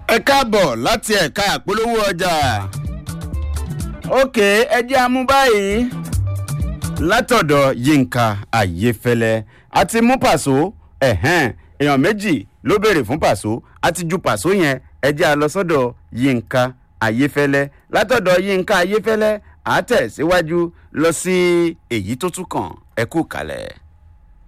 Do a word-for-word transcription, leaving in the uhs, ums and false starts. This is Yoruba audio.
ẹ káàbọ̀ láti ẹ̀ka àpolówó ọjà. òkè ẹ jẹ́ amú báyìí látọ̀dọ̀ Yínká Ayéfẹ́lẹ́ àti mú Pàṣọ ẹ̀hẹ́n èèyàn méjì ló béèrè fún Pàṣọ àti ju Pàṣọ yẹn ẹ jẹ́ a lọ sọ́dọ̀ Yínká Ayéfẹ́lẹ́ látọ̀dọ̀ Yínká Ayéfẹ́lẹ́ àtẹ̀síwájú lọ sí èyí tó tún kàn ẹ kú kalẹ̀.